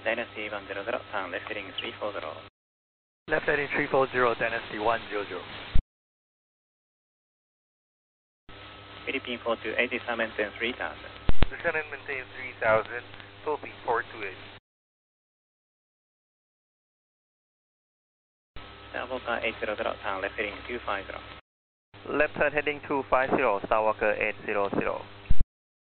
Dynasty 100, turn left heading 340. Left heading 340, Dynasty 100. Philippine 428, descend maintain 3000. Descend and maintain 3000, Philippine 428. Starwalker 800, turn left heading 250. Left side heading 250, Starwalker 800.